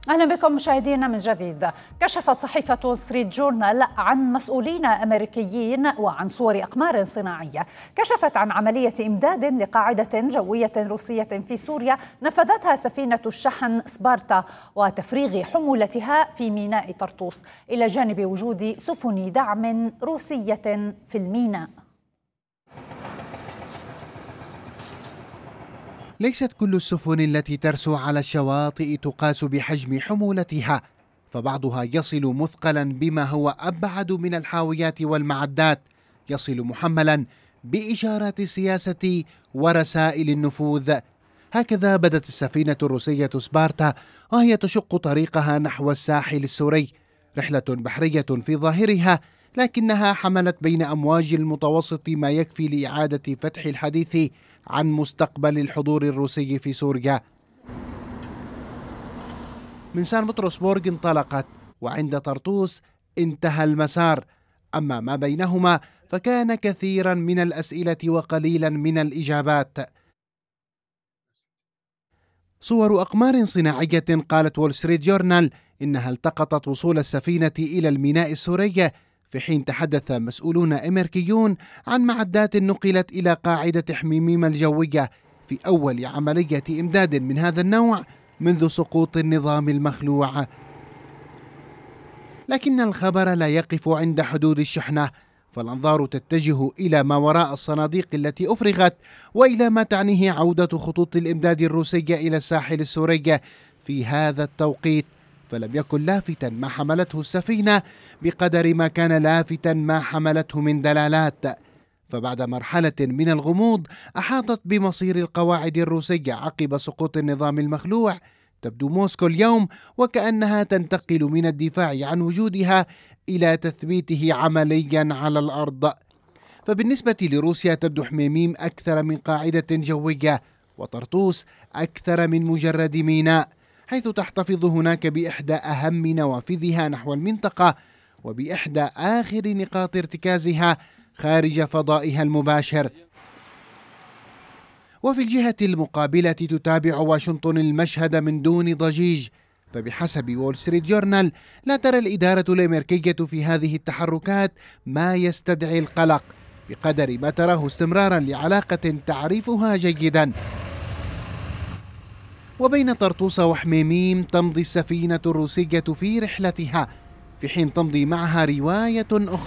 أهلا بكم مشاهدينا من جديد. كشفت صحيفة وول ستريت جورنال عن مسؤولين أمريكيين وعن صور أقمار صناعية كشفت عن عملية إمداد لقاعدة جوية روسية في سوريا نفذتها سفينة الشحن سبارتا وتفريغ حمولتها في ميناء طرطوس، إلى جانب وجود سفن دعم روسية في الميناء. ليست كل السفن التي ترسو على الشواطئ تقاس بحجم حمولتها، فبعضها يصل مثقلا بما هو أبعد من الحاويات والمعدات، يصل محملا بإشارات السياسة ورسائل النفوذ. هكذا بدت السفينة الروسية سبارتا وهي تشق طريقها نحو الساحل السوري، رحلة بحرية في ظاهرها، لكنها حملت بين أمواج المتوسط ما يكفي لإعادة فتح الحديث عن مستقبل الحضور الروسي في سوريا. من سان بطرسبورغ انطلقت، وعند طرطوس انتهى المسار، أما ما بينهما فكان كثيرا من الأسئلة وقليلا من الإجابات. صور أقمار صناعية قالت وول ستريت جورنال إنها التقطت وصول السفينة إلى الميناء السوري، في حين تحدث مسؤولون أمريكيون عن معدات نقلت إلى قاعدة حميميم الجوية في أول عملية إمداد من هذا النوع منذ سقوط النظام المخلوع. لكن الخبر لا يقف عند حدود الشحنة، فالأنظار تتجه إلى ما وراء الصناديق التي أفرغت، وإلى ما تعنيه عودة خطوط الإمداد الروسية إلى الساحل السوري في هذا التوقيت. فلم يكن لافتا ما حملته السفينة بقدر ما كان لافتا ما حملته من دلالات. فبعد مرحلة من الغموض أحاطت بمصير القواعد الروسية عقب سقوط النظام المخلوع، تبدو موسكو اليوم وكأنها تنتقل من الدفاع عن وجودها إلى تثبيته عمليا على الأرض. فبالنسبة لروسيا تبدو حميميم أكثر من قاعدة جوية، وطرطوس أكثر من مجرد ميناء، حيث تحتفظ هناك بإحدى أهم نوافذها نحو المنطقة وبإحدى آخر نقاط ارتكازها خارج فضائها المباشر. وفي الجهة المقابلة تتابع واشنطن المشهد من دون ضجيج، فبحسب وول ستريت جورنال لا ترى الإدارة الأمريكية في هذه التحركات ما يستدعي القلق بقدر ما تراه استمرارا لعلاقة تعرفها جيدا. وبين طرطوس وحميميم تمضي السفينة الروسية في رحلتها، في حين تمضي معها رواية أخرى